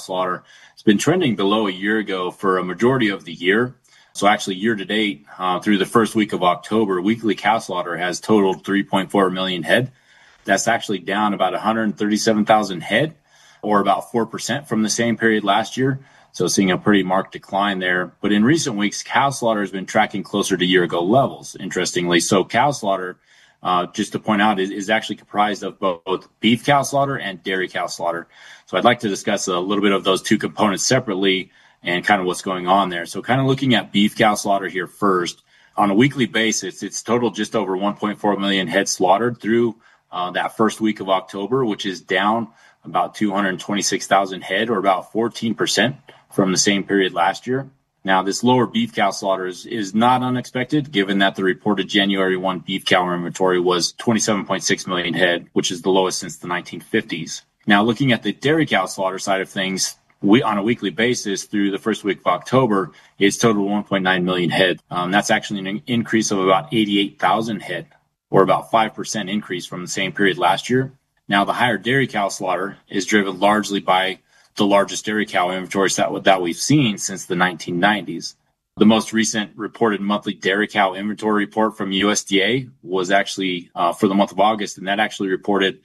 slaughter has been trending below a year ago for a majority of the year. So actually year to date, through the first week of October, weekly cow slaughter has totaled 3.4 million head. That's actually down about 137,000 head, or about 4% from the same period last year. So seeing a pretty marked decline there. But in recent weeks, cow slaughter has been tracking closer to year-ago levels, interestingly. So cow slaughter, just to point out, is actually comprised of both beef cow slaughter and dairy cow slaughter. So I'd like to discuss a little bit of those two components separately and kind of what's going on there. So kind of looking at beef cow slaughter here first. On a weekly basis, it's totaled just over 1.4 million head slaughtered through that first week of October, which is down about 226,000 head, or about 14% from the same period last year. Now, this lower beef cow slaughter is not unexpected, given that the reported January 1 beef cow inventory was 27.6 million head, which is the lowest since the 1950s. Now, looking at the dairy cow slaughter side of things, on a weekly basis through the first week of October, it's totaled 1.9 million head. That's actually an increase of about 88,000 head, or about 5% increase from the same period last year. Now, the higher dairy cow slaughter is driven largely by the largest dairy cow inventories that we've seen since the 1990s. The most recent reported monthly dairy cow inventory report from USDA was actually for the month of August, and that actually reported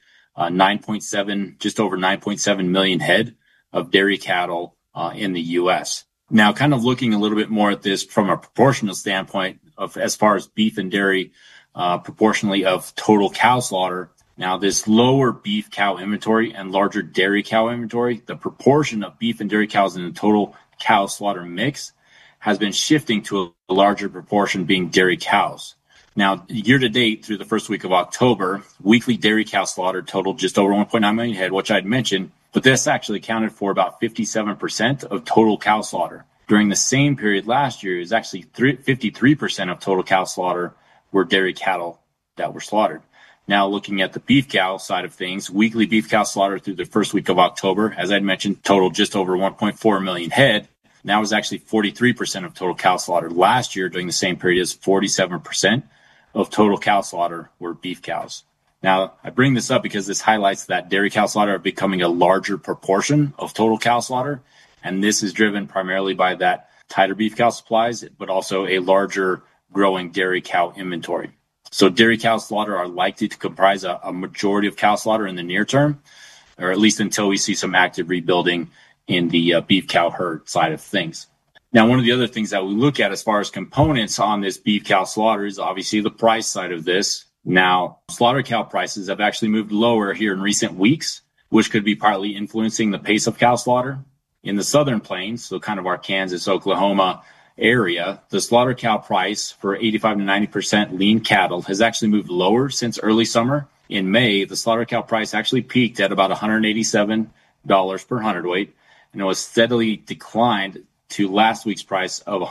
just over 9.7 million head of dairy cattle in the U.S. Now, kind of looking a little bit more at this from a proportional standpoint of as far as beef and dairy proportionally of total cow slaughter. Now, this lower beef cow inventory and larger dairy cow inventory, the proportion of beef and dairy cows in the total cow slaughter mix has been shifting to a larger proportion being dairy cows. Now, year to date through the first week of October, weekly dairy cow slaughter totaled just over 1.9 million head, which I'd mentioned, but this actually accounted for about 57% of total cow slaughter. During the same period last year, it was actually 53% of total cow slaughter were dairy cattle that were slaughtered. Now, looking at the beef cow side of things, weekly beef cow slaughter through the first week of October, as I'd mentioned, totaled just over 1.4 million head. And that was actually 43% of total cow slaughter. Last year, during the same period, is 47% of total cow slaughter were beef cows. Now, I bring this up because this highlights that dairy cow slaughter are becoming a larger proportion of total cow slaughter. And this is driven primarily by that tighter beef cow supplies, but also a larger growing dairy cow inventory. So dairy cow slaughter are likely to comprise a majority of cow slaughter in the near term, or at least until we see some active rebuilding in the beef cow herd side of things. Now, one of the other things that we look at as far as components on this beef cow slaughter is obviously the price side of this. Now, slaughter cow prices have actually moved lower here in recent weeks, which could be partly influencing the pace of cow slaughter. In the Southern Plains, so kind of our Kansas, Oklahoma area, the slaughter cow price for 85 to 90% lean cattle has actually moved lower since early summer. In May, the slaughter cow price actually peaked at about $187 per hundredweight, and it was steadily declined to last week's price of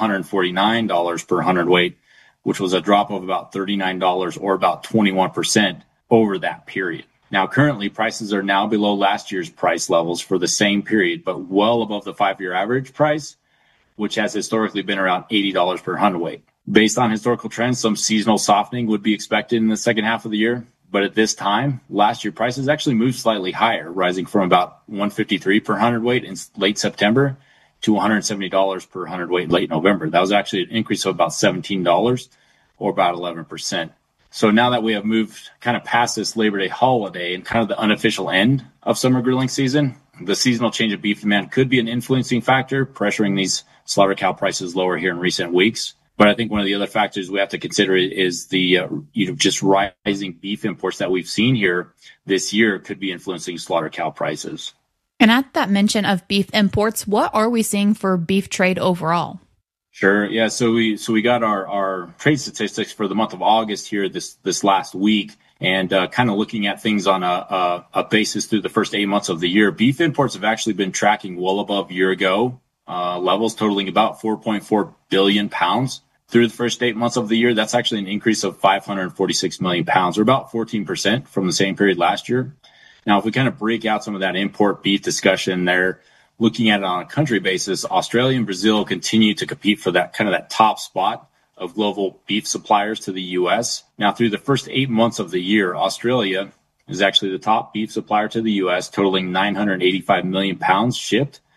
$149 per hundredweight, which was a drop of about $39 or about 21% over that period. Now, currently, prices are now below last year's price levels for the same period, but well above the 5-year average price, which has historically been around $80 per hundredweight. Based on historical trends, some seasonal softening would be expected in the second half of the year. But at this time, last year, prices actually moved slightly higher, rising from about $153 per hundredweight in late September to $170 per hundredweight late November. That was actually an increase of about $17 or about 11%. So now that we have moved kind of past this Labor Day holiday and kind of the unofficial end of summer grilling season, the seasonal change of beef demand could be an influencing factor, pressuring these slaughter cow prices lower here in recent weeks. But I think one of the other factors we have to consider is the just rising beef imports that we've seen here this year could be influencing slaughter cow prices. And at that mention of beef imports, what are we seeing for beef trade overall? Sure. Yeah. So we got our trade statistics for the month of August here this last week, and kind of looking at things on a basis through the first 8 months of the year. Beef imports have actually been tracking well above year ago levels, totaling about 4.4 billion pounds through the first 8 months of the year. That's actually an increase of 546 million pounds, or about 14% from the same period last year. Now, if we kind of break out some of that import beef discussion there, looking at it on a country basis, Australia and Brazil continue to compete for that kind of that top spot of global beef suppliers to the U.S. Now, through the first 8 months of the year, Australia is actually the top beef supplier to the U.S., totaling 985 million pounds shipped.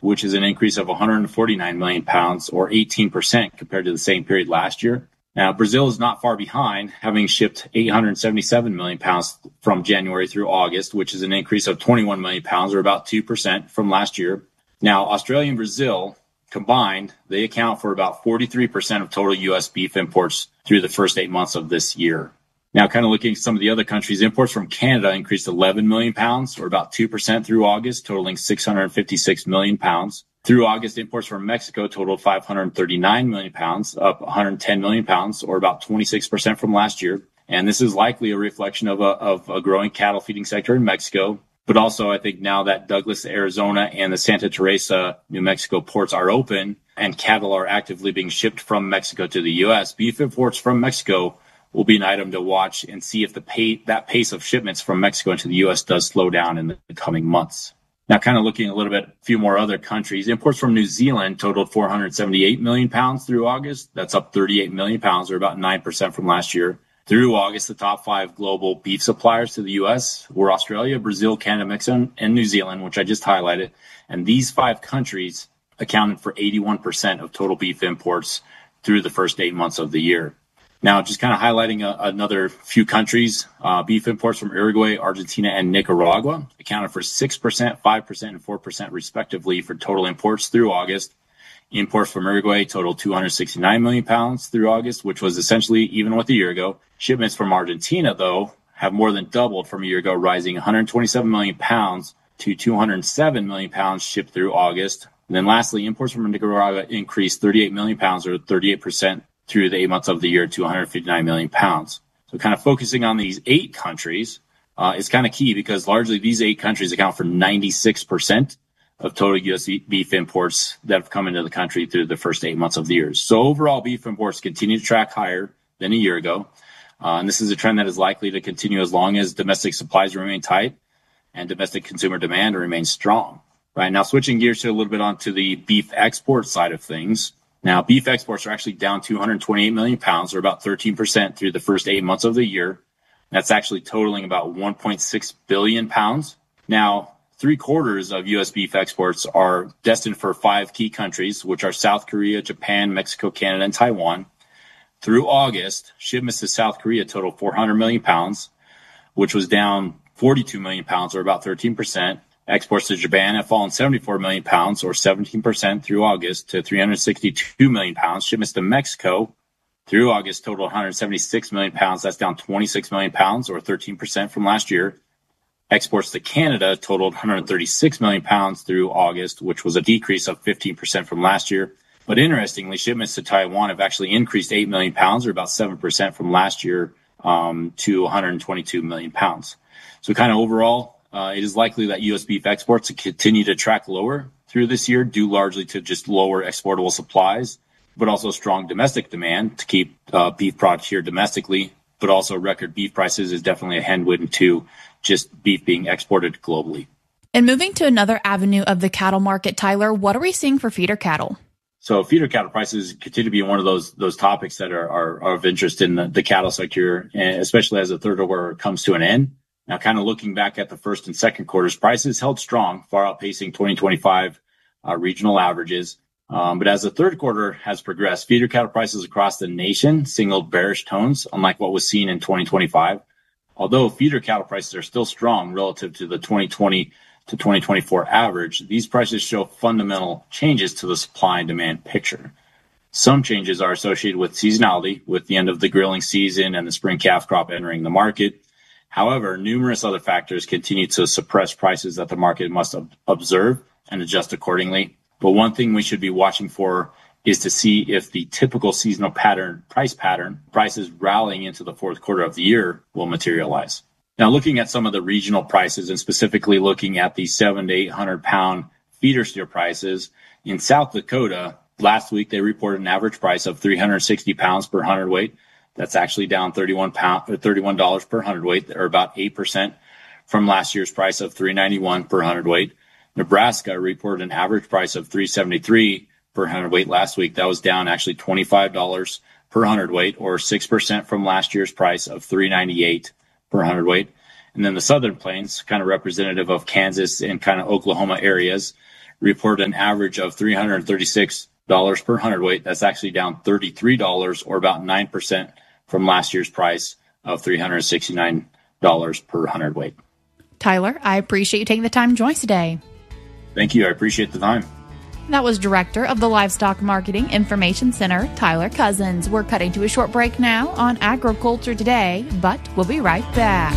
which is an increase of 149 million pounds or 18% compared to the same period last year. Now, Brazil is not far behind, having shipped 877 million pounds from January through August, which is an increase of 21 million pounds or about 2% from last year. Now, Australia and Brazil combined, they account for about 43% of total U.S. beef imports through the first 8 months of this year. Now, kind of looking at some of the other countries, imports from Canada increased 11 million pounds or about 2% through August, totaling 656 million pounds. Through August, imports from Mexico totaled 539 million pounds, up 110 million pounds, or about 26% from last year. And this is likely a reflection of a growing cattle feeding sector in Mexico. But also, I think now that Douglas, Arizona, and the Santa Teresa, New Mexico ports are open and cattle are actively being shipped from Mexico to the U.S., beef imports from Mexico will be an item to watch and see if that pace of shipments from Mexico into the U.S. does slow down in the coming months. Now, kind of looking a little bit, a few more other countries, imports from New Zealand totaled 478 million pounds through August. That's up 38 million pounds, or about 9% from last year. Through August, the top 5 global beef suppliers to the U.S. were Australia, Brazil, Canada, Mexico, and New Zealand, which I just highlighted. And these 5 countries accounted for 81% of total beef imports through the first 8 months of the year. Now, just kind of highlighting another few countries, beef imports from Uruguay, Argentina, and Nicaragua accounted for 6%, 5%, and 4% respectively for total imports through August. Imports from Uruguay totaled 269 million pounds through August, which was essentially even with a year ago. Shipments from Argentina, though, have more than doubled from a year ago, rising 127 million pounds to 207 million pounds shipped through August. And then lastly, imports from Nicaragua increased 38 million pounds, or 38%, through the 8 months of the year to 159 million pounds. So kind of focusing on these 8 countries is kind of key because largely these 8 countries account for 96% of total U.S. beef imports that have come into the country through the first 8 months of the year. So overall, beef imports continue to track higher than a year ago. And this is a trend that is likely to continue as long as domestic supplies remain tight and domestic consumer demand remains strong. Right now, switching gears to a little bit onto the beef export side of things. Now, beef exports are actually down 228 million pounds, or about 13% through the first 8 months of the year. That's actually totaling about 1.6 billion pounds. Now, 3/4 of U.S. beef exports are destined for 5 key countries, which are South Korea, Japan, Mexico, Canada, and Taiwan. Through August, shipments to South Korea totaled 400 million pounds, which was down 42 million pounds, or about 13%. Exports to Japan have fallen 74 million pounds, or 17% through August, to 362 million pounds. Shipments to Mexico through August totaled 176 million pounds. That's down 26 million pounds, or 13% from last year. Exports to Canada totaled 136 million pounds through August, which was a decrease of 15% from last year. But interestingly, shipments to Taiwan have actually increased 8 million pounds, or about 7% from last year, to 122 million pounds. So kind of overall, it is likely that U.S. beef exports will continue to track lower through this year, due largely to just lower exportable supplies, but also strong domestic demand to keep beef products here domestically. But also record beef prices is definitely a headwind to just beef being exported globally. And moving to another avenue of the cattle market, Tyler, what are we seeing for feeder cattle? So feeder cattle prices continue to be one of those topics that are of interest in the cattle sector, and especially as the third quarter comes to an end. Now, kind of looking back at the first and second quarters, prices held strong, far outpacing 2025 regional averages. But as the third quarter has progressed, feeder cattle prices across the nation signaled bearish tones, unlike what was seen in 2025. Although feeder cattle prices are still strong relative to the 2020 to 2024 average, these prices show fundamental changes to the supply and demand picture. Some changes are associated with seasonality, with the end of the grilling season and the spring calf crop entering the market. However, numerous other factors continue to suppress prices that the market must observe and adjust accordingly. But one thing we should be watching for is to see if the typical seasonal prices rallying into the fourth quarter of the year will materialize. Now, looking at some of the regional prices and specifically looking at the 700 to 800 pound feeder steer prices in South Dakota, last week they reported an average price of 360 pounds per hundredweight. That's actually down $31 per hundredweight, or about 8% from last year's price of $391 per hundredweight. Nebraska reported an average price of $373 per hundredweight last week. That was down actually $25 per hundredweight, or 6% from last year's price of $398 per hundredweight. And then the Southern Plains, kind of representative of Kansas and kind of Oklahoma areas, reported an average of $336 per hundredweight. That's actually down $33 or about 9% from last year's price of $369 per hundredweight. Tyler, I appreciate you taking the time to join us today. Thank you. I appreciate the time. That was Director of the Livestock Marketing Information Center, Tyler Cousins. We're cutting to a short break now on Agriculture Today, but we'll be right back.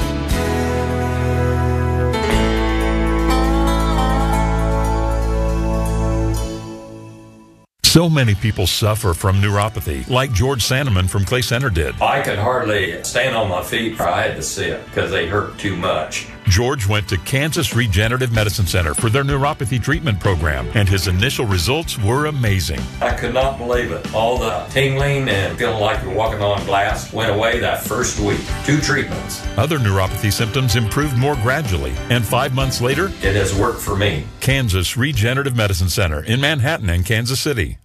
So many people suffer from neuropathy, like George Sandeman from Clay Center did. I could hardly stand on my feet, or I had to sit because they hurt too much. George went to Kansas Regenerative Medicine Center for their neuropathy treatment program, and his initial results were amazing. I could not believe it. All the tingling and feeling like you're walking on glass went away that first week. 2 treatments. Other neuropathy symptoms improved more gradually, and 5 months later, it has worked for me. Kansas Regenerative Medicine Center in Manhattan and Kansas City.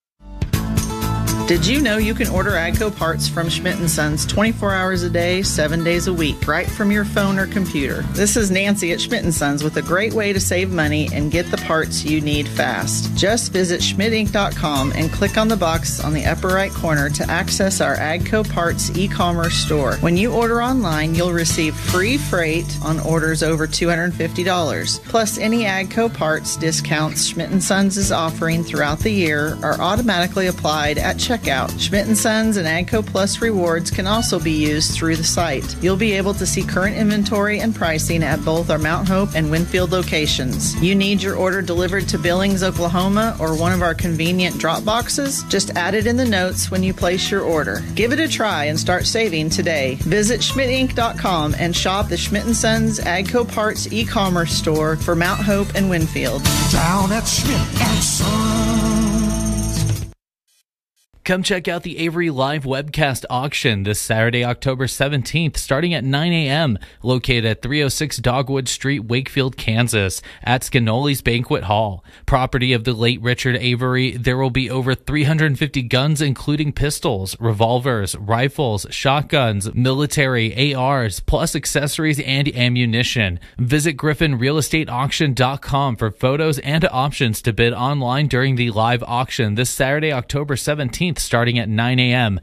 Did you know you can order AGCO parts from Schmidt & Sons 24 hours a day, 7 days a week, right from your phone or computer? This is Nancy at Schmidt & Sons with a great way to save money and get the parts you need fast. Just visit schmidtinc.com and click on the box on the upper right corner to access our AGCO parts e-commerce store. When you order online, you'll receive free freight on orders over $250. Plus, any AGCO parts discounts Schmidt & Sons is offering throughout the year are automatically applied at checkout. Schmidt & Sons and AGCO Plus rewards can also be used through the site. You'll be able to see current inventory and pricing at both our Mount Hope and Winfield locations. You need your order delivered to Billings, Oklahoma, or one of our convenient drop boxes? Just add it in the notes when you place your order. Give it a try and start saving today. Visit schmidtinc.com and shop the Schmidt & Sons AGCO Parts e-commerce store for Mount Hope and Winfield. Down at Schmidt & Sons. Come check out the Avery Live webcast auction this Saturday, October 17th, starting at 9 a.m., located at 306 Dogwood Street, Wakefield, Kansas, at Scanoli's Banquet Hall. Property of the late Richard Avery, there will be over 350 guns, including pistols, revolvers, rifles, shotguns, military, ARs, plus accessories and ammunition. Visit GriffinRealEstateAuction.com for photos and options to bid online during the live auction this Saturday, October 17th, starting at 9 a.m.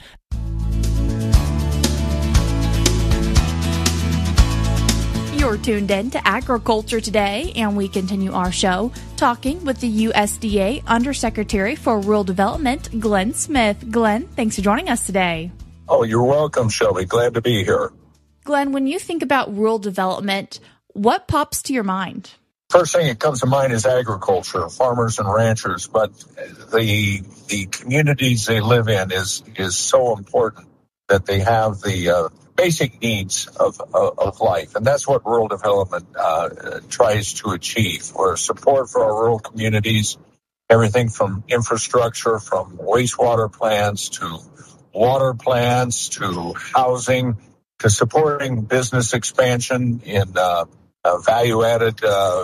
You're tuned in to Agriculture Today, and we continue our show talking with the USDA Undersecretary for Rural Development, Glenn Smith. Glenn, thanks for joining us today. Oh, you're welcome, Shelby. Glad to be here. Glenn, when you think about rural development, what pops to your mind? First thing that comes to mind is agriculture, farmers and ranchers, but the communities they live in is so important that they have the basic needs of life, and that's what rural development tries to achieve. Or support for our rural communities, everything from infrastructure, from wastewater plants to water plants to housing to supporting business expansion in value-added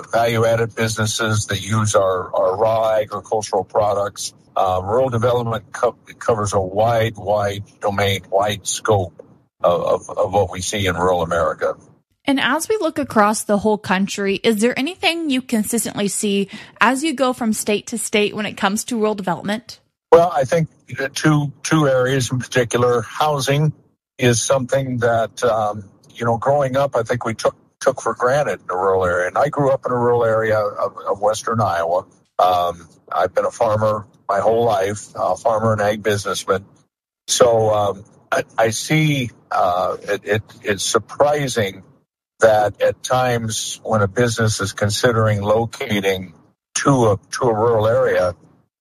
businesses that use our raw agricultural products. Rural development covers a wide domain, wide scope of what we see in rural America. And as we look across the whole country, is there anything you consistently see as you go from state to state when it comes to rural development? Well, I think two areas in particular. Housing is something that, growing up, I think we took for granted in a rural area. And I grew up in a rural area of western Iowa. I've been a farmer my whole life, a farmer and ag businessman. So I see it's surprising that at times when a business is considering locating to a rural area,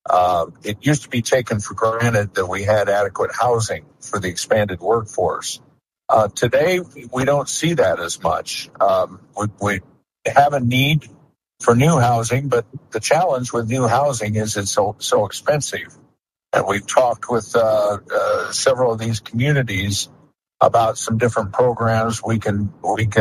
it used to be taken for granted that we had adequate housing for the expanded workforce. Today, we don't see that as much. We have a need for new housing, but the challenge with new housing is it's so expensive. And we've talked with several of these communities about some different programs we can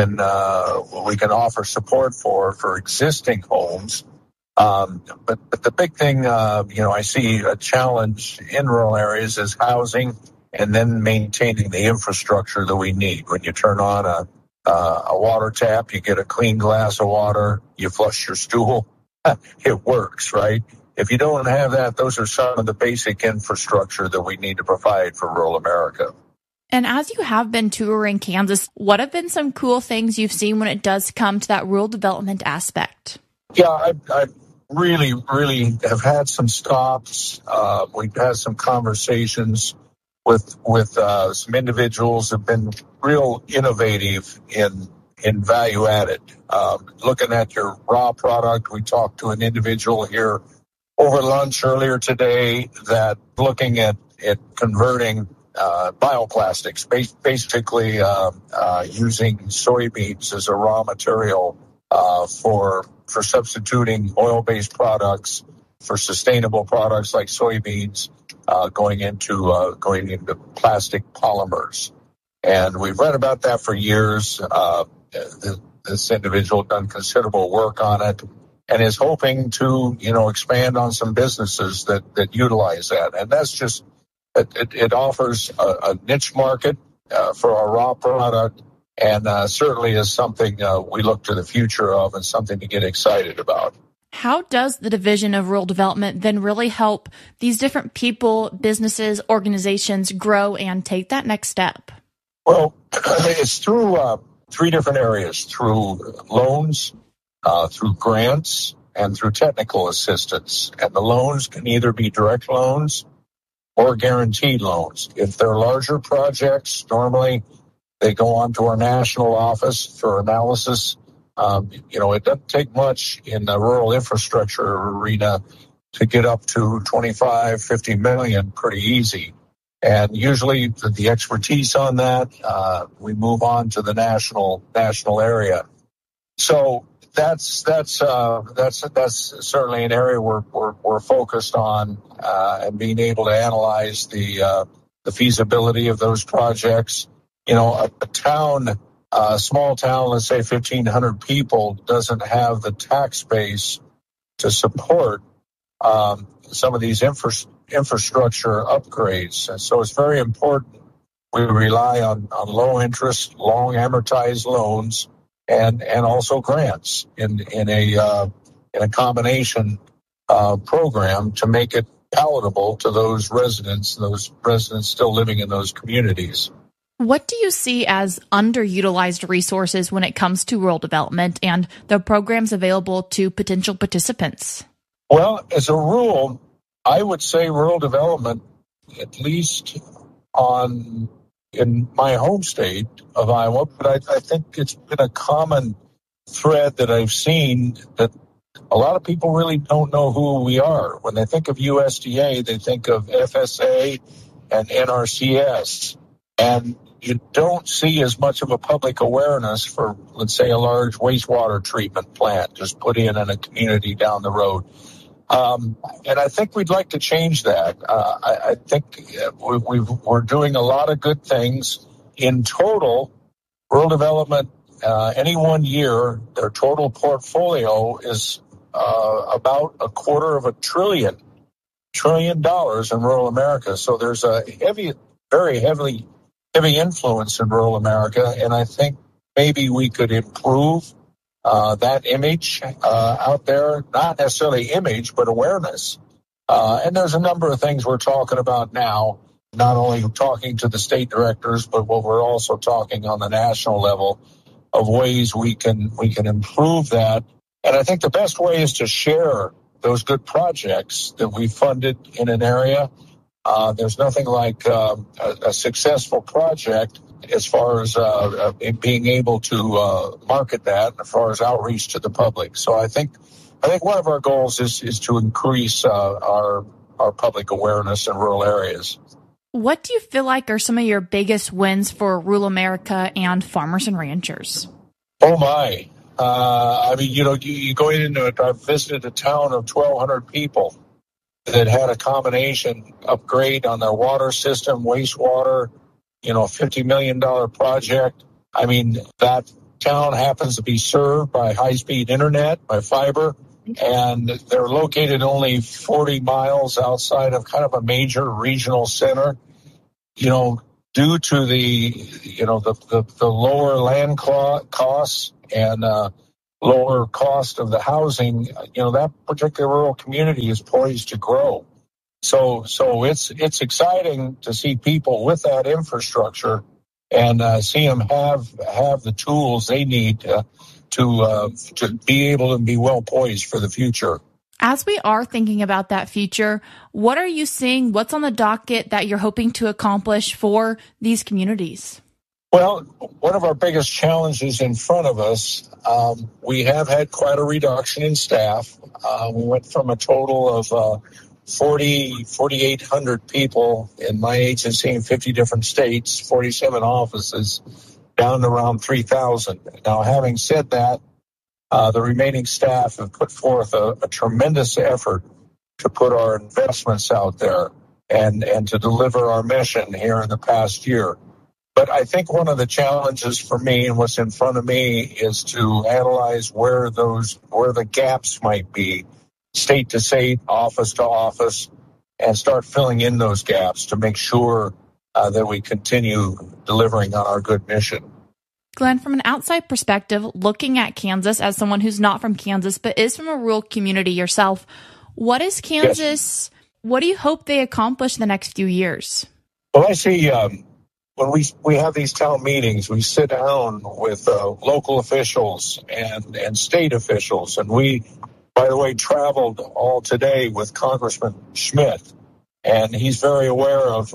offer support for existing homes. But the big thing, I see a challenge in rural areas is housing, and then maintaining the infrastructure that we need. When you turn on a water tap, you get a clean glass of water, you flush your stool. it works, right? If you don't have that, those are some of the basic infrastructure that we need to provide for rural America. And as you have been touring Kansas, what have been some cool things you've seen when it does come to that rural development aspect? Yeah, I really have had some stops. We've had some conversations with some individuals who have been real innovative in value added. Looking at your raw product, we talked to an individual here over lunch earlier today that looking at converting bioplastics, basically using soybeans as a raw material for substituting oil-based products for sustainable products like soybeans, going into plastic polymers. And we've read about that for years. This individual done considerable work on it and is hoping to, expand on some businesses that utilize that. And that's just, it offers a niche market for our raw product, and certainly is something we look to the future of and something to get excited about. How does the Division of Rural Development then really help these different people, businesses, organizations grow and take that next step? Well, it's through three different areas, through loans, through grants, and through technical assistance. And the loans can either be direct loans or guaranteed loans. If they're larger projects, normally they go on to our national office for analysis. It doesn't take much in the rural infrastructure arena to get up to 25, 50 million pretty easy. And usually the expertise on that, we move on to the national area. So that's certainly an area we're focused on, and being able to analyze the feasibility of those projects. A small town, let's say 1,500 people, doesn't have the tax base to support some of these infrastructure upgrades. And so it's very important we rely on low interest, long amortized loans and also grants in a combination program to make it palatable to those residents still living in those communities. What do you see as underutilized resources when it comes to rural development and the programs available to potential participants? Well, as a rule, I would say rural development, at least in my home state of Iowa, but I think it's been a common thread that I've seen that a lot of people really don't know who we are. When they think of USDA, they think of FSA and NRCS. And you don't see as much of a public awareness for, let's say, a large wastewater treatment plant just put in a community down the road. And I think we'd like to change that. I think we're doing a lot of good things. In total, rural development, any 1 year, their total portfolio is about $250 billion in rural America. So there's a very heavy influence in rural America, and I think maybe we could improve that image out there, not necessarily image, but awareness. And there's a number of things we're talking about now, not only talking to the state directors, but what we're also talking on the national level of ways we can improve that. And I think the best way is to share those good projects that we funded in an area. There's nothing like a successful project as far as being able to market that, as far as outreach to the public. So I think one of our goals is to increase our public awareness in rural areas. What do you feel like are some of your biggest wins for rural America and farmers and ranchers? Oh my! You go into it. I visited a town of 1,200 people that had a combination upgrade on their water system, wastewater, $50 million project. I mean, that town happens to be served by high-speed internet, by fiber, and they're located only 40 miles outside of kind of a major regional center. Due to the lower land costs and lower cost of the housing, that particular rural community is poised to grow. So it's exciting to see people with that infrastructure and see them have the tools they need to be able to be well poised for the future. As we are thinking about that future, what are you seeing? What's on the docket that you're hoping to accomplish for these communities? Well, one of our biggest challenges in front of us, we have had quite a reduction in staff. We went from a total of 4,800 people in my agency in 50 different states, 47 offices, down to around 3,000. Now, having said that, the remaining staff have put forth a tremendous effort to put our investments out there and to deliver our mission here in the past year. But I think one of the challenges for me and what's in front of me is to analyze where the gaps might be, state to state, office to office, and start filling in those gaps to make sure that we continue delivering on our good mission. Glenn, from an outside perspective, looking at Kansas as someone who's not from Kansas but is from a rural community yourself, what is Kansas? Yes. What do you hope they accomplish in the next few years? Well, I see when we have these town meetings, we sit down with local officials and state officials. And we, by the way, traveled all today with Congressman Schmidt. And he's very aware of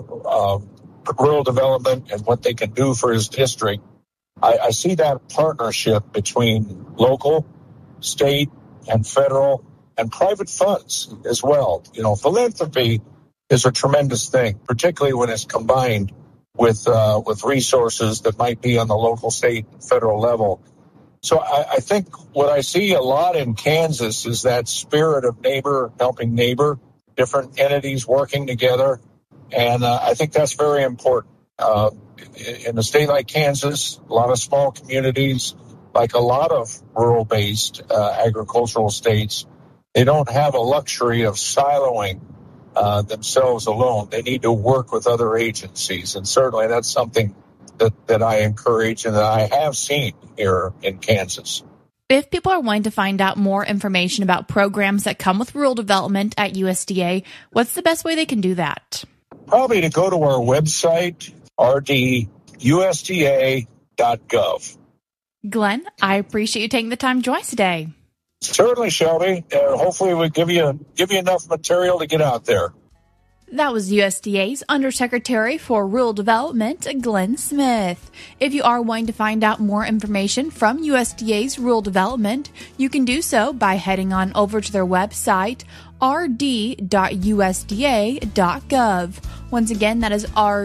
rural development and what they can do for his district. I see that partnership between local, state, and federal, and private funds as well. Philanthropy is a tremendous thing, particularly when it's combined with resources that might be on the local, state, and federal level. So I think what I see a lot in Kansas is that spirit of neighbor helping neighbor, different entities working together, and I think that's very important. In a state like Kansas, a lot of small communities, like a lot of rural-based agricultural states, they don't have a luxury of siloing themselves alone. They need to work with other agencies, and certainly that's something that I encourage and that I have seen here in Kansas. If people are wanting to find out more information about programs that come with rural development at USDA, what's the best way they can do that? Probably to go to our website, rdusda.gov. Glenn, I appreciate you taking the time to join us today. Certainly, Shelby. Hopefully we'll give you enough material to get out there. That was USDA's Undersecretary for Rural Development, Glenn Smith. If you are wanting to find out more information from USDA's Rural Development, you can do so by heading on over to their website, rd.usda.gov. Once again, that is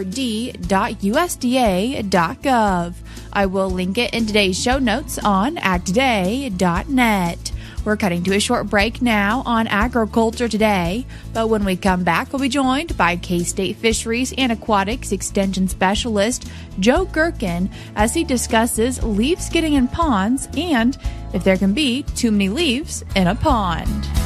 rd.usda.gov. I will link it in today's show notes on agtoday.net. We're cutting to a short break now on Agriculture Today, but when we come back, we'll be joined by K-State Fisheries and Aquatics Extension Specialist Joe Gerken as he discusses leaves getting in ponds and if there can be too many leaves in a pond.